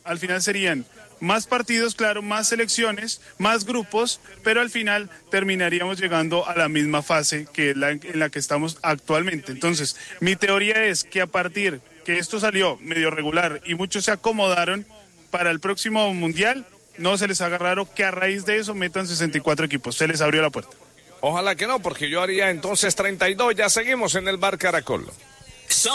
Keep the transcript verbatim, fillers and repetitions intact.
al final serían más partidos, claro, más selecciones, más grupos, pero al final terminaríamos llegando a la misma fase que la en la que estamos actualmente. Entonces, mi teoría es que a partir que esto salió medio regular y muchos se acomodaron para el próximo Mundial, no se les haga raro que a raíz de eso metan sesenta y cuatro equipos. Se les abrió la puerta. Ojalá que no, porque yo haría entonces treinta y dos. Ya seguimos en el Bar Caracol.